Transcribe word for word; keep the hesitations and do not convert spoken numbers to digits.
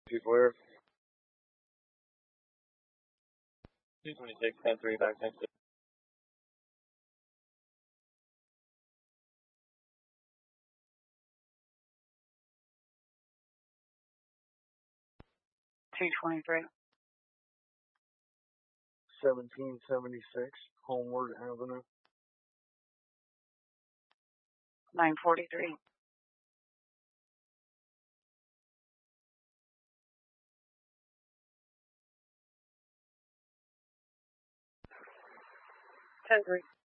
People here. two twenty-six, ten three, back next to two twenty-three. seventeen seventy-six, Homeward Avenue. nine forty-three. ten three.